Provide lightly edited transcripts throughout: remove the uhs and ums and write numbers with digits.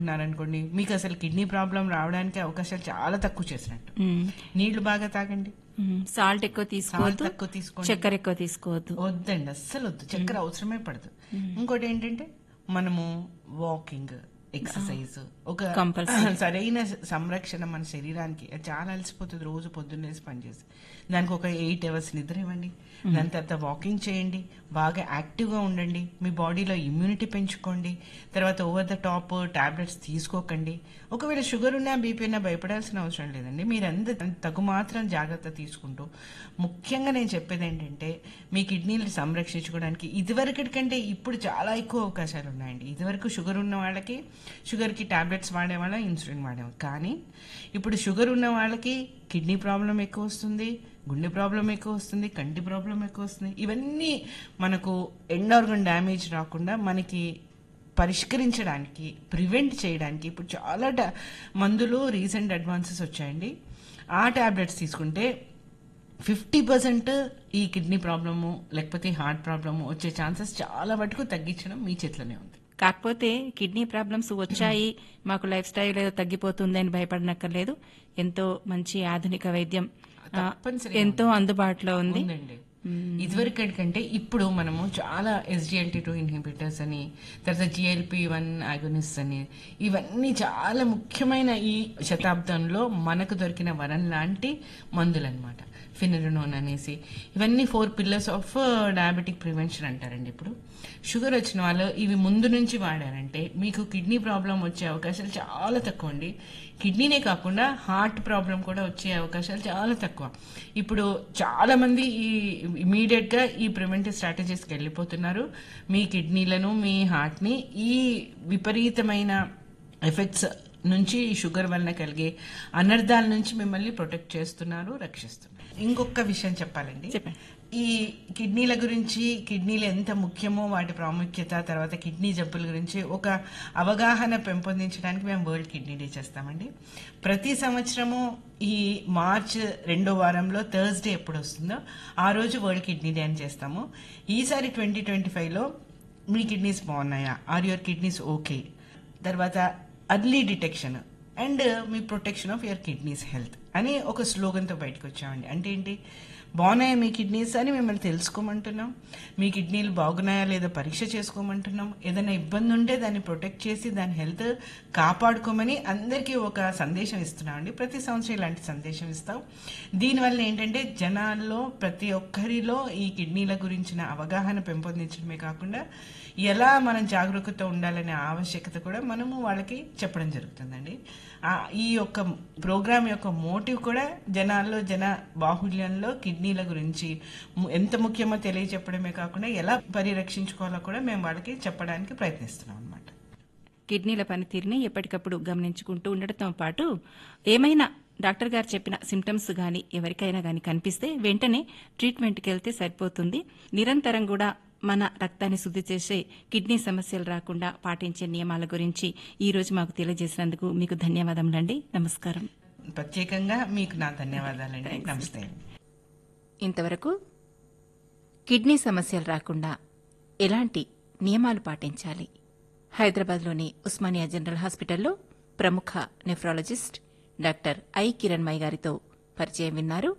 ఉన్నారనుకోండి, మీకు అసలు కిడ్నీ ప్రాబ్లం రావడానికి అవకాశాలు చాలా తక్కువ చేసినట్టు. నీళ్లు బాగా తాగండి, సాల్ట్ ఎక్కువ సాల్ట్ తీసుకోవద్దు, తక్కువ తీసుకోండి. చక్కెర ఎక్కువ తీసుకోవద్దు. వద్దండి, అస్సలు వద్దు, చక్కెర అవసరమే పడదు. ఇంకోటి ఏంటంటే మనము వాకింగ్, ఎక్సర్సైజ్, ఒక Compulsory. సరైన సంరక్షణ మన శరీరానికి. అది చాలా అలసిపోతుంది రోజు పొద్దున్నేసి పనిచేసి. దానికి ఒక 8 hours నిద్ర ఇవ్వండి, దాని తర్వాత వాకింగ్ చేయండి, బాగా యాక్టివ్గా ఉండండి, మీ బాడీలో ఇమ్యూనిటీ పెంచుకోండి. తర్వాత ఓవర్ ద టాప్ టాబ్లెట్స్ తీసుకోకండి. ఒకవేళ షుగర్ ఉన్నా బీపీ ఉన్నా భయపడాల్సిన అవసరం లేదండి. మీరందరూ తగు మాత్రం జాగ్రత్త తీసుకుంటూ, ముఖ్యంగా నేను చెప్పేది ఏంటంటే మీ కిడ్నీలు సంరక్షించుకోవడానికి ఇదివరకటి కంటే ఇప్పుడు చాలా ఎక్కువ అవకాశాలు ఉన్నాయండి. ఇదివరకు షుగర్ ఉన్న వాళ్ళకి షుగర్కి టాబ్లెట్స్ వాడేవాళ్ళం, ఇన్సులిన్ వాడేవాళ్ళం. కానీ ఇప్పుడు షుగర్ ఉన్న వాళ్ళకి కిడ్నీ ప్రాబ్లం ఎక్కువ వస్తుంది, గుండె ప్రాబ్లం ఎక్కువ వస్తుంది, కంటి ప్రాబ్లం ఎక్కువ వస్తుంది. ఇవన్నీ మనకు ఎండ్ ఆర్గన్ డ్యామేజ్ రాకుండా మనకి పరిష్కరించడానికి, ప్రివెంట్ చేయడానికి ఇప్పుడు చాలా మందులు రీసెంట్ అడ్వాన్సెస్ వచ్చాయండి. ఆ టాబ్లెట్స్ తీసుకుంటే 50% ఈ కిడ్నీ ప్రాబ్లము లేకపోతే హార్ట్ ప్రాబ్లము వచ్చే ఛాన్సెస్ చాలా మటుకు తగ్గించడం మీ చేతిలోనే ఉంది. కాకపోతే కిడ్నీ ప్రాబ్లమ్స్ వచ్చాయి, మాకు లైఫ్ స్టైల్ ఏదో తగ్గిపోతుంది అని భయపడనక్కర్లేదు. ఎంతో మంచి ఆధునిక వైద్యం తప్పనిసరిగా ఎంతో అందుబాటులో ఉంది. ఉందండి. ఇదివరకటి కంటే ఇప్పుడు మనము చాలా SGLT2 ఇన్హిబిటర్స్ అని, తర్వాత GLP-1 ఆగోనిస్ట్ అని, ఇవన్నీ చాలా ముఖ్యమైన ఈ శతాబ్దంలో మనకు దొరికిన వరం లాంటి మందులు అనమాట. ఫినరనోన్ అనేసి, ఇవన్నీ 4 pillars ఆఫ్ డయాబెటిక్ ప్రివెన్షన్ అంటారండి. ఇప్పుడు షుగర్ వచ్చిన వాళ్ళు ఇవి ముందు నుంచి వాడారంటే మీకు కిడ్నీ ప్రాబ్లం వచ్చే అవకాశాలు చాలా తక్కువ అండి. కిడ్నీనే కాకుండా హార్ట్ ప్రాబ్లం కూడా వచ్చే అవకాశాలు చాలా తక్కువ. ఇప్పుడు చాలా మంది ఇమీడియట్ గా ఈ ప్రివెంటివ్ స్ట్రాటజీస్కి వెళ్ళిపోతున్నారు. మీ కిడ్నీలను, మీ హార్ట్ ని ఈ విపరీతమైన ఎఫెక్ట్స్ నుంచి, ఈ షుగర్ వలన కలిగే అనర్థాల నుంచి మిమ్మల్ని ప్రొటెక్ట్ చేస్తున్నారు, రక్షిస్తున్నారు. ఇంకొక విషయం చెప్పాలండి. చెప్పండి. ఈ కిడ్నీల గురించి, కిడ్నీలు ఎంత ముఖ్యమో వాటి ప్రాముఖ్యత, తర్వాత కిడ్నీ జబ్బుల గురించి ఒక అవగాహన పెంపొందించడానికి మేము వరల్డ్ కిడ్నీ డే చేస్తామండి. ప్రతి సంవత్సరము ఈ మార్చ్ 2వ వారంలో థర్స్డే ఎప్పుడు వస్తుందో ఆ రోజు వరల్డ్ కిడ్నీ డే అని చేస్తాము. ఈసారి 2025లో మీ కిడ్నీస్ బాగున్నాయా, ఆర్ యువర్ కిడ్నీస్ ఓకే, తర్వాత early detection and me protection of your kidneys health అని ఒక స్లోగన్తో బయటకు వచ్చామండి. అంటే ఏంటి, బాగున్నాయా మీ కిడ్నీస్ అని మిమ్మల్ని తెలుసుకోమంటున్నాం, మీ కిడ్నీలు బాగున్నాయా లేదా పరీక్ష చేసుకోమంటున్నాం, ఏదైనా ఇబ్బంది ఉంటే దాన్ని ప్రొటెక్ట్ చేసి దాని హెల్త్ కాపాడుకోమని అందరికీ ఒక సందేశం ఇస్తున్నామండి. ప్రతి సంవత్సరం ఇలాంటి సందేశం ఇస్తాం. దీనివల్ల ఏంటంటే జనాల్లో ప్రతి ఒక్కరిలో ఈ కిడ్నీల గురించిన అవగాహన పెంపొందించడమే కాకుండా ఎలా మనం జాగరూకత ఉండాలనే ఆవశ్యకత కూడా మనము వాళ్ళకి చెప్పడం జరుగుతుందండి. ఈ యొక్క ప్రోగ్రామ్ యొక్క మోటివ్ కూడా జనాల్లో, జన బాహుళ్యంలో కిడ్నీల గురించి ఎంత ముఖ్యమో తెలియచెప్పడమే కాకుండా ఎలా పరిరక్షించుకోవాలో కూడా మేము వాళ్ళకి చెప్పడానికి ప్రయత్నిస్తున్నాం అనమాట. కిడ్నీల పనితీరుని ఎప్పటికప్పుడు గమనించుకుంటూ ఉండటంతో పాటు ఏమైనా డాక్టర్ గారు చెప్పిన సిమ్టమ్స్ గాని ఎవరికైనా గాని కనిపిస్తే వెంటనే ట్రీట్మెంట్కి వెళ్తే సరిపోతుంది. నిరంతరం కూడా మన రక్తాన్ని శుద్ధి చేసే కిడ్నీ సమస్యలు రాకుండా పాటించే నియమాల గురించి ఈ రోజు మాకు తెలియజేసినందుకు మీకు ధన్యవాదములండి. నమస్కారం. ప్రత్యేకంగా మీకు నా ధన్యవాదాలండి. నమస్తే. ఇంతవరకు కిడ్నీ సమస్యలు రాకుండా ఎలాంటి నియమాలు పాటించాలి, హైదరాబాద్లోని ఉస్మానియా జనరల్ హాస్పిటల్లో ప్రముఖ నెఫ్రాలజిస్ట్ డాక్టర్ ఐ కిరణ్మయి గారితో పరిచయం విన్నారు.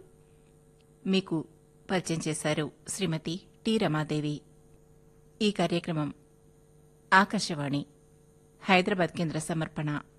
మీకు పరిచయం చేశారు శ్రీమతి టి రమాదేవి. ఈ కార్యక్రమం ఆకాశవాణి హైదరాబాద్ కేంద్ర సమర్పణ.